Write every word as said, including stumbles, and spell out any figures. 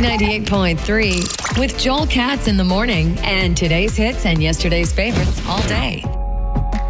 ninety-eight point three with Joel Katz in the morning and today's hits and yesterday's favorites all day.